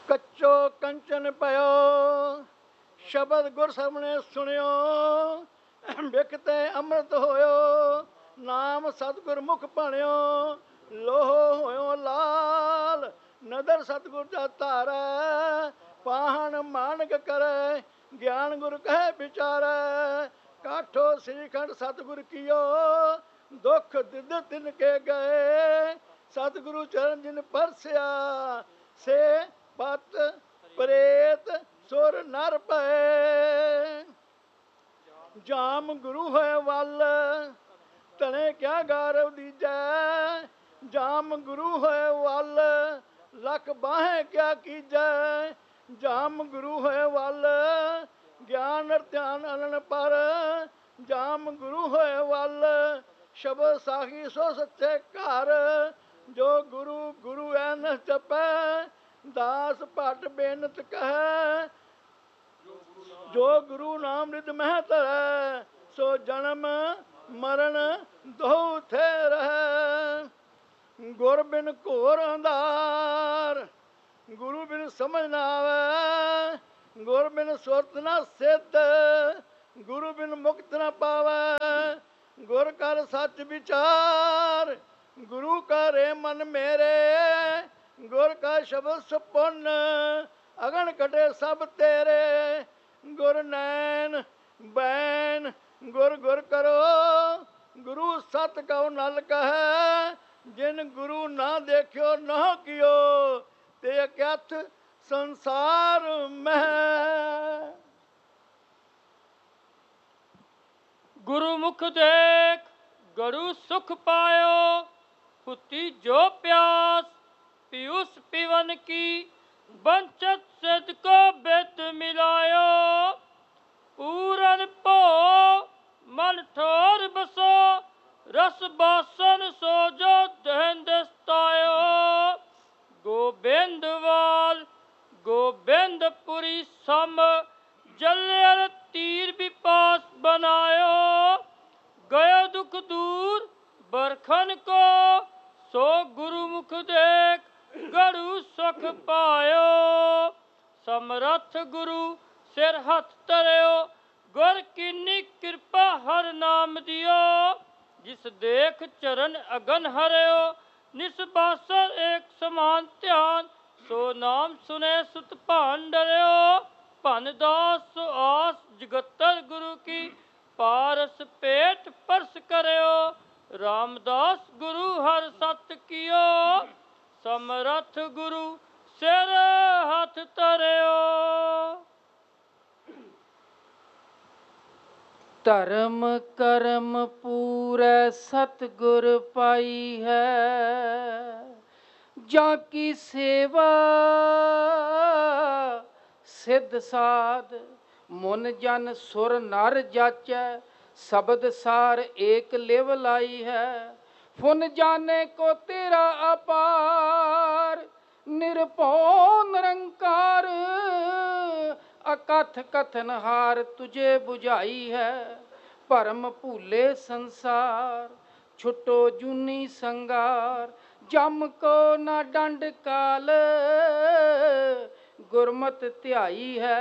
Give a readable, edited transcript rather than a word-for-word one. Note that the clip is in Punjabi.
ਕੱਚੋ ਕੰਚਨ ਪਇਓ ਸ਼ਬਦ ਗੁਰ ਸਾਹਮਣੇ ਸੁਣਿਓ ਵਿਖਤੇ ਅੰਮ੍ਰਿਤ ਹੋਇਓ ਨਾਮ ਸਤਿਗੁਰ ਮੁਖ ਭਾਣਿਓ ਲੋਹ ਹੋਇਓ ਲਾਲ ਨਦਰ ਸਤਿਗੁਰ ਦਾ ਧਾਰੈ ਪਾਹਣ ਮਾਨਕ ਕਰੈ ਗਿਆਨ ਗੁਰ ਕਹਿ ਵਿਚਾਰੈ ਕਾਠੋ ਸ੍ਰੀਖੰਡ ਸਤਿਗੁਰ ਕੀਓ ਦੁਖ ਦਿਦ ਤਿਨ ਕੇ ਗਏ ਸਤਿਗੁਰੂ ਚਰਨ ਜਿਨ ਪਰਸਿਆ ਸੇ ਪਤ ਪ੍ਰੇਤ ਸੁਰ ਨਰ ਭਏ ਜਾਮ ਗੁਰੂ ਹੋਏ ਵੱਲ ਤਣੇ ਕਿਆ ਗਾਰਵ ਦੀਜੈ ਜਾਮ ਗੁਰੂ ਹੋਏ ਵੱਲ ਲੱਖ ਬਾਹੇ ਕਿਆ ਕੀਜੈ ਜਾਮ ਗੁਰੂ ਹੋਏ ਵੱਲ ਗਿਆਨ ਧਿਆਨ ਅਨਨ ਪਰ ਜਾਮ ਗੁਰੂ ਹੋਏ ਵੱਲ ਸ਼ਬਦ ਸਾਖੀ ਸੋ ਸੱਚੇ ਘਰ ਜੋ ਗੁਰੂ ਗੁਰੂ ਐਨ ਜਪੈ ਦਾਸ ਭਟ ਬੇਨਤ ਕਹੈ ਜੋ ਗੁਰੂ ਨਾਮ ਰਿਦ ਮਹਿ ਧਰੈ ਸੋ ਜਨਮ ਮਰਨ ਦੋਉ ਥੇ ਰਹੈ ਗੁਰ ਬਿਨ ਘੋਰ ਅੰਧਾਰ ਗੁਰੂ ਬਿਨ ਸਮਝ ਨਾ ਆਵੈ ਗੁਰ ਬਿਨ ਸੁਰਤ ਨਾ ਸਿੱਧ ਗੁਰੂ ਬਿਨ ਮੁਕਤ ਨਾ ਪਾਵੈ ਗੁਰ ਕਰ ਸੱਚ ਵਿਚਾਰ ਗੁਰੂ ਕਰੇ ਮਨ ਮੇਰੇ ਗੁਰ ਕਾ ਸ਼ਬਦ ਸੁਪਨ ਅਗਨ ਕਟੇ ਸਭ ਤੇਰੇ ਗੁਰ ਨੈਣ ਬੈਨ ਗੁਰ ਗੁਰ ਕਰੋ ਗੁਰੂ ਸਤ ਕਉ ਨਲ ਕਹੈ ਜਿਨ ਗੁਰੂ ਨਾ ਦੇਖਿਓ ਨਾ ਕੀਓ ਤੇ ਅਕਥ ਸੰਸਾਰ ਮਹਿ ਗੁਰੂ ਮੁਖ ਦੇਖ ਗੜੂ ਸੁਖ ਪਾਇਓ ਹੁਤੀ ਜੋ ਪਿਆਸ ਪਿਉਸ ਪਿਵਨ ਕੀ ਬੰਚਤ ਸਿਧ ਕੋ ਬਿਤ ਮਿਲਾਇਓ ਪੂਰਨ ਭੋ ਮਨ ਠੋਰ ਬਸੋ ਰਸ ਬਾਸਨ ਸੋ ਜੋ ਦਹਿਨ ਦਸਤਾਇਓ ਗੋਬਿੰਦਵਾਲ ਗੋਬਿੰਦਪੁਰੀ ਸਮ ਜਲਿਆਲ ਤੀਰ ਵਿਪਾਸ ਬਨਾਇਓ ਗਏ ਦੁਖ ਦੂਰ ਬਰਖਨ ਕੋ ਸੋ ਗੁਰੂ ਮੁਖ ਦੇਖ ਗੜੂ ਸੁਖ ਪਾਇਓ ਸਮਰੱਥ ਗੁਰੂ ਸਿਰ ਹੱਥ ਧਰਿਓ ਗੁਰ ਕੀਨੀ ਕਿਰਪਾ ਹਰ ਨਾਮ ਦਿਓ ਜਿਸ ਦੇਖ ਚਰਨ ਅਗਨ ਹਰਿਓ ਨਿਸਬਾਸਰ ਏਕ ਸਮਾਨ ਧਿਆਨ ਸੋ ਨਾਮ ਸੁਨੇ ਸੁਤ ਭਾਨ ਡਰਿਓ ਭਨ ਦਾਸ ਸੋ ਆਸ ਜਗਤਰ ਗੁਰੂ ਕੀ ਪਾਰਸ ਪੇਟ ਪਰਸ ਕਰਿਓ ਰਾਮਦਾਸ ਗੁਰੂ ਹਰ ਸਤ ਕੀਓ ਸਮਰੱਥ ਗੁਰੂ ਸਿਰ ਹੱਥ ਧਰਿਓ ਧਰਮ ਕਰਮ ਪੂਰੈ ਸਤਿਗੁਰ ਪਾਈ ਹੈ ਜਾਂ ਕੀ ਸੇਵਾ ਸਿੱਧ ਸਾਧ ਮੁਨ ਜਨ ਸੁਰ ਨਰ ਜਾਚੈ ਸ਼ਬਦ ਸਾਰ ਏਕ ਲਿਵ ਲਾਈ ਹੈ ਫੁਨ ਜਾਣੇ ਕੋ ਤੇਰਾ ਅਪਾਰ ਨਿਰਭਉ ਨਿਰੰਕਾਰ ਅਕਥ ਕਥਨ ਹਾਰ ਤੁਝੇ 부ਝਾਈ ਹੈ ਭਰਮ ਭੂਲੇ ਸੰਸਾਰ ਛੁਟੋ ਜੂਨੀ ਸੰਗਾਰ ਜਮ ਕੋ ਨਾ ਡੰਡ ਕਾਲ ਗੁਰਮਤਿ ਧਿਆਈ ਹੈ